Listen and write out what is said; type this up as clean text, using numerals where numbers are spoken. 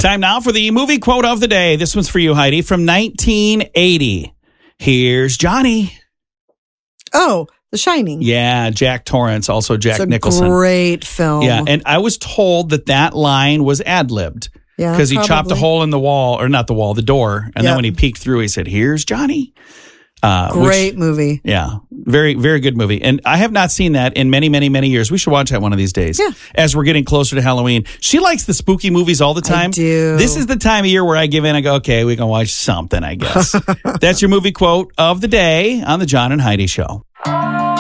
Time now for the movie quote of the day. This one's for you, Heidi, from 1980. Here's Johnny. Oh, The Shining. Yeah, Jack Torrance, also Jack Nicholson. Great film. Yeah, and I was told that line was ad-libbed. Yeah, because he chopped a hole in the wall, or not the wall, the door. And then when he peeked through, he said, "Here's Johnny." Great movie. Yeah, very, very good movie. And I have not seen that in many, many, many years. We should watch that one of these days. Yeah. As we're getting closer to Halloween. She likes the spooky movies all the time. I do. This is the time of year where I give in. I go, okay, we can watch something, I guess. That's your movie quote of the day on the John and Heidi Show.